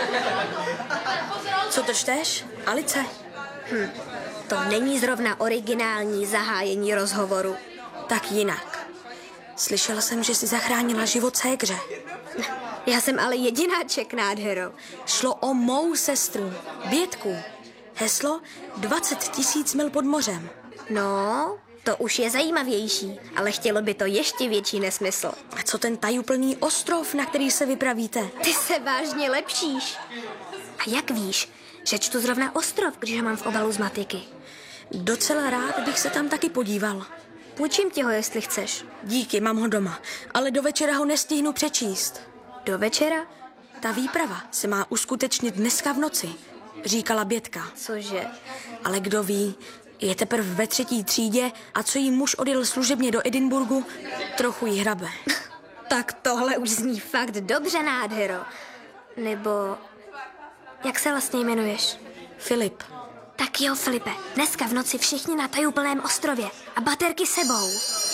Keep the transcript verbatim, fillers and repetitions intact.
Co to čteš? Alice? Hm. To není zrovna originální zahájení rozhovoru. Tak jinak. Slyšela jsem, že jsi zachránila život ségře. Já jsem ale jedináček, nádhero. Šlo o mou sestru, Bětku. Heslo dvacet tisíc mil pod mořem. No, to už je zajímavější, ale chtělo by to ještě větší nesmysl. A co ten tajuplný ostrov, na který se vypravíte? Ty se vážně lepšíš. A jak víš, že čtu zrovna ostrov, když ho mám v obalu z matiky? Docela rád bych se tam taky podíval. Půjčím ti ho, jestli chceš. Díky, mám ho doma, ale do večera ho nestihnu přečíst. Do večera? Ta výprava se má uskutečnit dneska v noci, říkala Bětka. Cože? Ale kdo ví, je teprve ve třetí třídě a co jí muž odjel služebně do Edinburgu, trochu jí hrabe. Tak tohle už zní fakt dobře, nádhero. Nebo... Jak se vlastně jmenuješ? Filip. Tak jo, Filipe, dneska v noci všichni na tajuplném ostrově a baterky sebou.